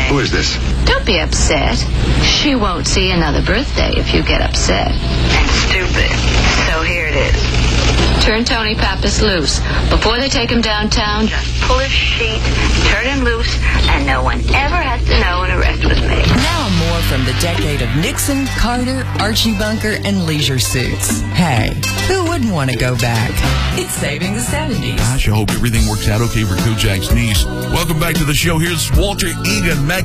Who is this? Don't be upset. She won't see another birthday if you get upset. And stupid. So here it is. Turn Tony Pappas loose. Before they take him downtown, Just pull his sheet, turn him loose, and no one ever has to know an arrest was made. Now more from the decade of Nixon, Carter, Archie Bunker, and Leisure Suits. Hey, who wouldn't want to go back? It's Saving the 70s. Gosh, I hope everything works out okay for Coach Jack's niece. Welcome back to the show. Here's Walter Egan.